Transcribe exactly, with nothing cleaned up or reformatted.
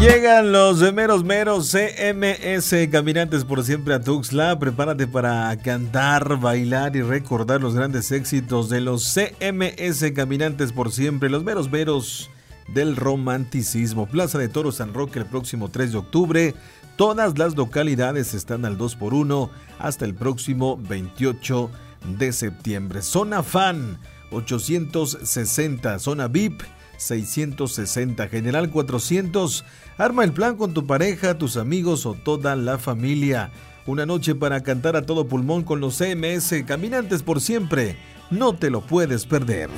Llegan los meros meros C M S Caminantes por Siempre a Tuxtla. Prepárate para cantar, bailar y recordar los grandes éxitos de los C M S Caminantes por Siempre, los meros meros del romanticismo. Plaza de Toros San Roque el próximo tres de octubre. Todas las localidades están al dos por uno hasta el próximo veintiocho de septiembre. Zona Fan ochocientos sesenta, Zona V I P seiscientos sesenta, General cuatrocientos. Arma el plan con tu pareja, tus amigos o toda la familia. Una noche para cantar a todo pulmón con los C M S Caminantes por Siempre. No te lo puedes perder.